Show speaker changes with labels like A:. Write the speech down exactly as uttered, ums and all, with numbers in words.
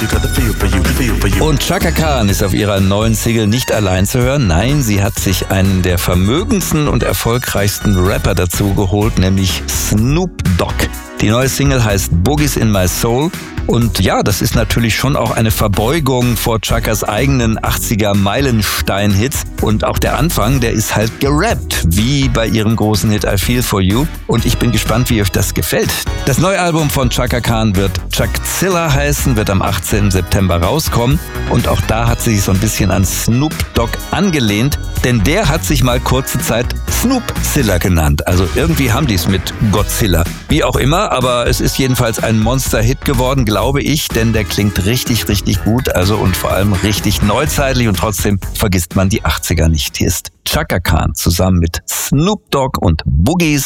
A: Und Chaka Khan ist auf ihrer neuen Single nicht allein zu hören. Nein, sie hat sich einen der vermögendsten und erfolgreichsten Rapper dazu geholt, nämlich Snoop Dogg. Die neue Single heißt Boogies in My Soul. Und ja, das ist natürlich schon auch eine Verbeugung vor Chakas eigenen achtziger Meilenstein-Hits. Und auch der Anfang, der ist halt gerappt, wie bei ihrem großen Hit I Feel For You. Und ich bin gespannt, wie euch das gefällt. Das neue Album von Chaka Khan wird Chuckzilla heißen, wird am achtzehnten September rauskommen. Und auch da hat sie sich so ein bisschen an Snoop Dogg angelehnt, denn der hat sich mal kurze Zeit Snoopzilla genannt. Also irgendwie haben die es mit Godzilla. Wie auch immer, aber es ist jedenfalls ein Monster-Hit geworden, glaube ich, denn der klingt richtig, richtig gut, also und vor allem richtig neuzeitlich und trotzdem vergisst man die achtziger nicht. Hier ist Chaka Khan zusammen mit Snoop Dogg und Boogies